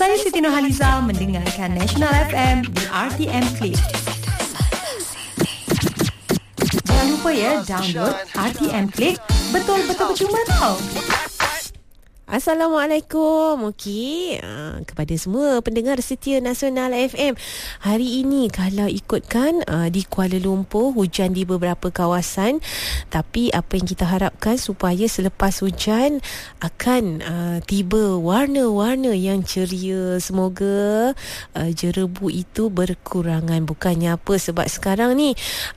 Saya Siti Nurhaliza mendengarkan National FM di RTM Click. Jangan lupa ya, download RTM Click. Betul-betul percuma tau. Assalamualaikum. Okey, kepada semua pendengar setia Nasional FM. Hari ini kalau ikutkan di Kuala Lumpur hujan di beberapa kawasan, tapi apa yang kita harapkan supaya selepas hujan akan tiba warna-warna yang ceria. Semoga jerebu itu berkurangan. Bukannya apa, sebab sekarang ni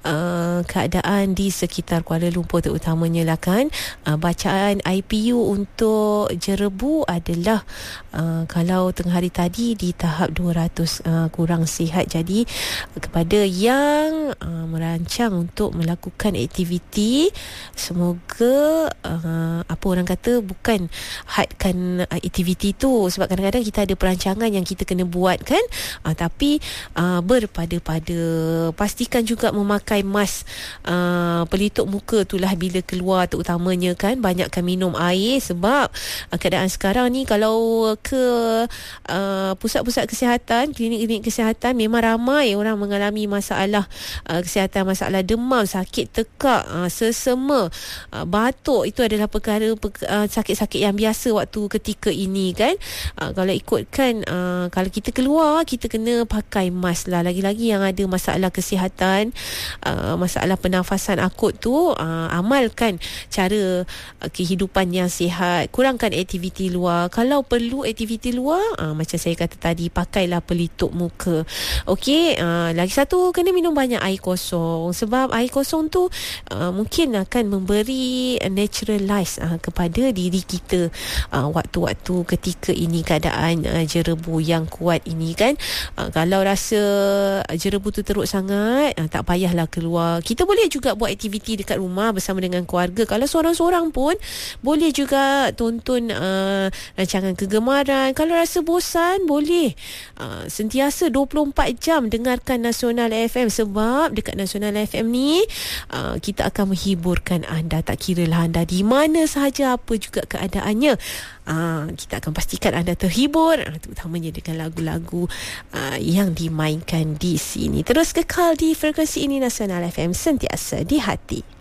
keadaan di sekitar Kuala Lumpur terutamanya lah kan, bacaan IPU untuk jerebu adalah kalau tengah hari tadi di tahap 200 kurang sihat. Jadi kepada yang merancang untuk melakukan aktiviti, semoga apa orang kata, bukan hadkan aktiviti tu, sebab kadang-kadang kita ada perancangan yang kita kena buat kan, tapi berpada-pada pastikan juga memakai mask pelitup muka tu lah bila keluar terutamanya kan. Banyakkan minum air, sebab keadaan sekarang ni kalau ke pusat-pusat kesihatan, klinik-klinik kesihatan, memang ramai orang mengalami masalah kesihatan, masalah demam, sakit tekak, sesama, batuk. Itu adalah perkara sakit-sakit yang biasa waktu ketika ini kan. Kalau ikutkan kalau kita keluar, kita kena pakai mask lah. Lagi-lagi yang ada masalah kesihatan, masalah pernafasan akut tu, amalkan cara kehidupan yang sihat. Kurangkan aktiviti luar. Kalau perlu aktiviti luar, macam saya kata tadi, pakailah pelitup muka. Okey, lagi satu, kena minum banyak air kosong, sebab air kosong tu mungkin akan memberi naturalize kepada diri kita waktu-waktu ketika ini keadaan jerebu yang kuat ini kan. Kalau rasa jerebu tu teruk sangat, tak payahlah keluar. Kita boleh juga buat aktiviti dekat rumah bersama dengan keluarga. Kalau seorang-seorang pun boleh juga tonton rancangan kegemaran. Kalau rasa bosan, boleh sentiasa 24 jam dengarkan Nasional FM, sebab dekat Nasional FM ni kita akan menghiburkan anda, tak kiralah anda di mana sahaja, apa juga keadaannya. Kita akan pastikan anda terhibur, terutamanya dengan lagu-lagu yang dimainkan di sini. Terus kekal di frekuensi ini, Nasional FM, sentiasa di hati.